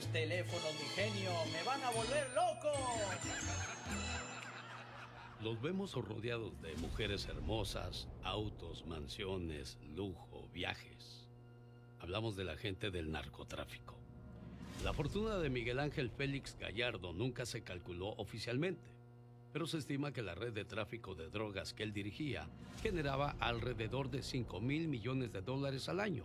teléfonos, mi genio, me van a volver loco. Los vemos rodeados de mujeres hermosas, autos, mansiones, lujo, viajes. Hablamos de la gente del narcotráfico. La fortuna de Miguel Ángel Félix Gallardo nunca se calculó oficialmente, pero se estima que la red de tráfico de drogas que él dirigía generaba alrededor de $5,000 millones al año.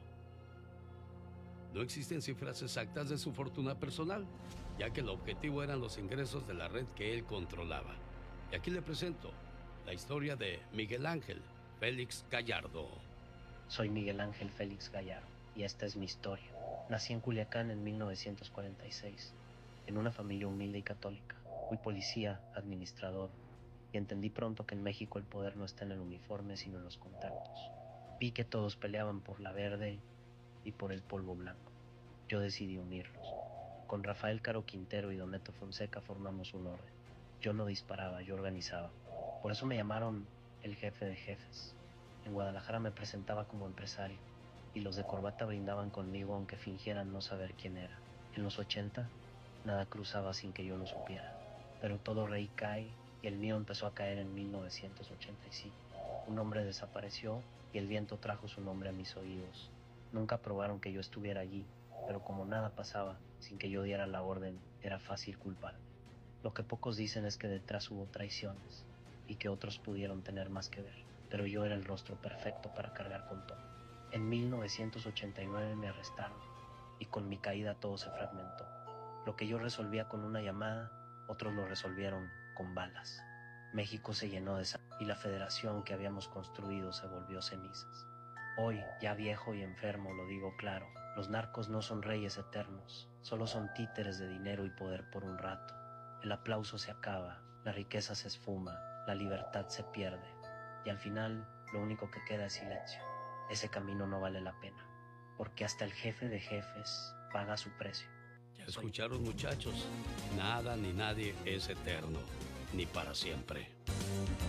No existen cifras exactas de su fortuna personal, ya que el objetivo eran los ingresos de la red que él controlaba. Y aquí le presento la historia de Miguel Ángel Félix Gallardo. Soy Miguel Ángel Félix Gallardo y esta es mi historia. Nací en Culiacán en 1946, en una familia humilde y católica. Fui policía, administrador, y entendí pronto que en México el poder no está en el uniforme sino en los contactos. Vi que todos peleaban por la verde y por el polvo blanco. Yo decidí unirlos. Con Rafael Caro Quintero y Doneto Fonseca formamos un orden. Yo no disparaba, yo organizaba. Por eso me llamaron el jefe de jefes. En Guadalajara me presentaba como empresario y los de corbata brindaban conmigo aunque fingieran no saber quién era. En los 80, nada cruzaba sin que yo lo supiera. Pero todo rey cae y el mío empezó a caer en 1985. Un hombre desapareció y el viento trajo su nombre a mis oídos. Nunca probaron que yo estuviera allí, pero como nada pasaba sin que yo diera la orden, era fácil culparme. Lo que pocos dicen es que detrás hubo traiciones y que otros pudieron tener más que ver, pero yo era el rostro perfecto para cargar con todo. En 1989 me arrestaron y con mi caída todo se fragmentó. Lo que yo resolvía con una llamada, otros lo resolvieron con balas. México se llenó de sangre y la federación que habíamos construido se volvió cenizas. Hoy, ya viejo y enfermo, lo digo claro, los narcos no son reyes eternos, solo son títeres de dinero y poder por un rato. El aplauso se acaba, la riqueza se esfuma, la libertad se pierde y al final lo único que queda es silencio. Ese camino no vale la pena, porque hasta el jefe de jefes paga su precio. Ya escucharon, muchachos, nada ni nadie es eterno, ni para siempre.